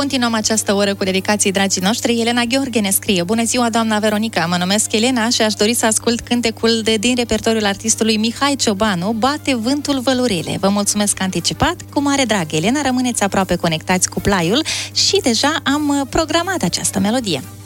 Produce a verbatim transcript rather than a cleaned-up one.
Continuăm această oră cu dedicații, dragii noștri. Elena Gheorghe ne scrie: bună ziua, doamna Veronica, mă numesc Elena și aș dori să ascult cântecul de din repertoriul artistului Mihai Ciobanu, Bate vântul vălurile. Vă mulțumesc anticipat, cu mare drag. Elena, rămâneți aproape conectați cu plaiul și deja am programat această melodie.